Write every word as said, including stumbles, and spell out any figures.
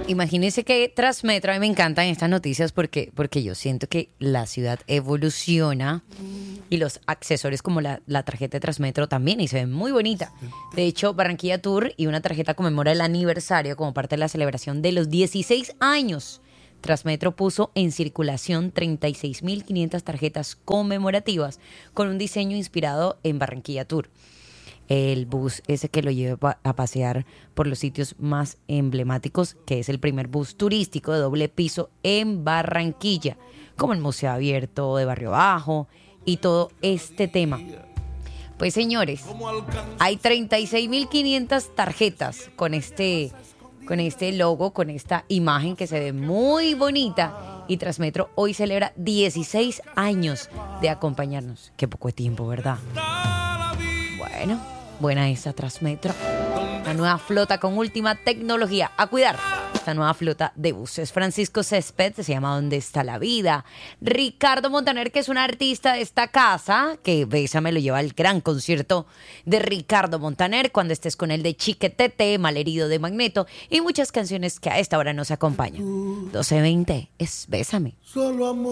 Imagínense que Transmetro, a mí me encantan estas noticias porque, porque yo siento que la ciudad evoluciona y los accesorios como la, la tarjeta de Transmetro también, y se ven muy bonita. De hecho, Barranquilla Tour y una tarjeta conmemora el aniversario como parte de la celebración de los dieciséis años. Transmetro puso en circulación treinta y seis mil quinientas tarjetas conmemorativas con un diseño inspirado en Barranquilla Tour. El bus ese que lo lleva a pasear por los sitios más emblemáticos, que es el primer bus turístico de doble piso en Barranquilla, como el Museo Abierto de Barrio Bajo y todo este tema. Pues señores, hay treinta y seis mil quinientas tarjetas con este, con este logo, con esta imagen que se ve muy bonita. Y Transmetro hoy celebra dieciséis años de acompañarnos. Qué poco tiempo, ¿verdad? Bueno, buena esa Transmetro. La nueva flota con última tecnología. A cuidar esta nueva flota de buses. Francisco Césped, se llama ¿Dónde está la vida? Ricardo Montaner, que es un artista de esta casa, que Bésame lo lleva al gran concierto de Ricardo Montaner, cuando estés con él de Chiquetete, Malherido de Magneto, y muchas canciones que a esta hora nos acompañan. doce veinte es Bésame. Solo amor.